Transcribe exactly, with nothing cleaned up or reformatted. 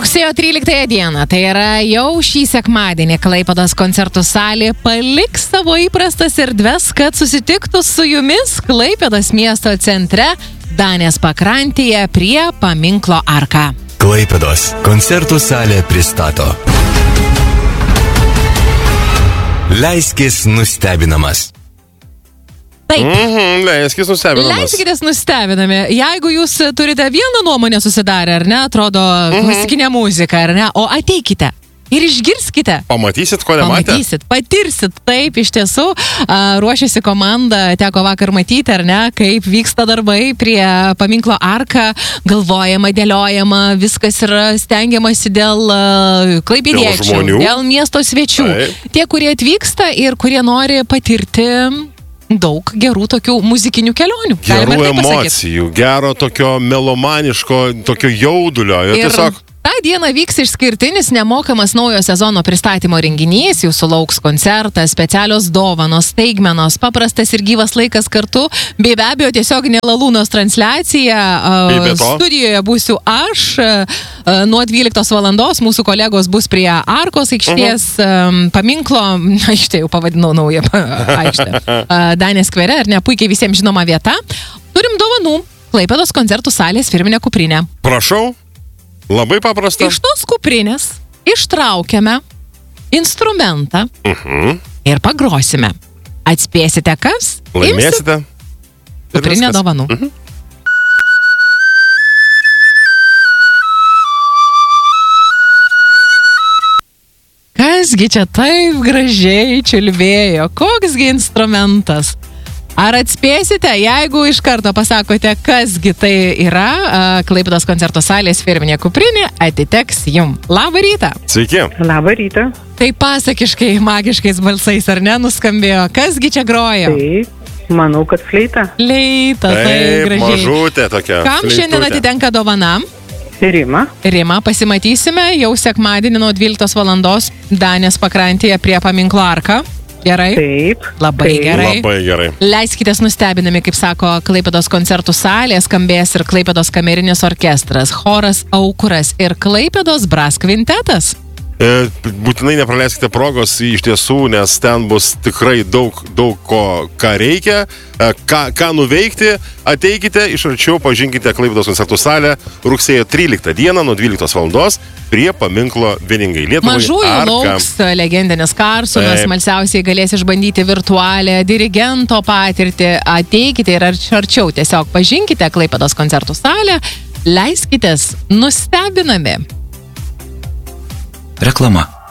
Rugsėjo tryliktąją dieną, tai yra jau šį sekmadienį, Klaipėdos koncertų salė paliks savo įprastas erdves, kad susitiktų su jumis Klaipėdos miesto centre, Danės pakrantėje prie paminklo Arka. Klaipėdos koncertų salė pristato Leiskis nustebinamas. Taip. Mhm, leiskis nustebinamas. Leiskitės nustebinami. Jeigu jūs turite vieną nuomonę susidarę, ar ne, atrodo mhm. klasikinė muzika, ar ne, o ateikite ir išgirskite. Pamatysit, ko nematė? Pamatysit, patirsit. Taip, iš tiesų, ruošiasi komanda, teko vakar matyti, ar ne, kaip vyksta darbai prie paminklo Arka, galvojama, dėliojama, viskas yra stengiamasi dėl klaipėdiečių, dėl, dėl miesto svečių. Taip. Tie, kurie atvyksta ir kurie nori patirti daug gerų tokių muzikinių kelionių. Gerų emocijų, gero tokio melomaniško, tokio jaudulio. Ir, ir tiesiog... tą dieną vyks išskirtinis nemokamas naujo sezono pristatymo renginys, jūsų lauks koncertas, specialios dovanos, staigmenos, paprastas ir gyvas laikas kartu, bei be abejo tiesiog Lalūnos transliacija. Studijoje būsiu aš, nuo dvyliktos valandos mūsų kolegos bus prie Arkos aikštės, uh-huh. paminklo, aikštė jau pavadinau naują aikštę, Danės skvere, ar ne, puikiai visiems žinoma vieta. Turim dovanų, Klaipėdos koncertų salės firminę kuprinę. Prašau. Labai paprasta. Iš tos kuprinės ištraukiame instrumentą uh-huh. ir pagrosime. Atspėsite kas? Laimėsite. Kuprinė dovanų. Uh-huh. Kasgi čia taip gražiai čiulbėjo? Koksgi instrumentas? Ar atspėsite, jeigu iš karto pasakote, kasgi tai yra, Klaipėdos koncertų salės firminė kuprinė atiteks jum. Labą rytą. Sveiki. Labą rytą. Tai pasakiškai, magiškais balsais, ar ne, nuskambėjo? Kasgi čia groja? Taip, manau, kad fleita. Fleita, tai Taip, gražiai. Mažutė tokia. Kam fleitutė. Šiandien atitenka dovana? Rima. Rima, pasimatysime jau sekmadienį nuo dvyliktos valandos Danės pakrantėje prie paminklo Arka. Gerai? Taip. Labai taip. gerai. Labai gerai. Leiskitės nustebinami, kaip sako Klaipėdos koncertų salė, skambės ir Klaipėdos kamerinis orkestras, choras Aukuras ir Klaipėdos brass kvintetas. E, būtinai nepraleiskite progos iš tiesų, nes ten bus tikrai daug, daug ko, ką reikia, e, ką, ką nuveikti. Ateikite, iš arčiau pažinkite Klaipėdos koncertų salę rugsėjo tryliktą dieną nuo dvyliktos valandos prie paminklo Vieningai Lietuvai. Mažųjų lauks legendinis Karsunas, smalsiausiai galės išbandyti virtualią dirigento patirtį. Ateikite ir arčiau tiesiog pažinkite Klaipėdos koncertų salę, leiskitės nustebinami. Reklama.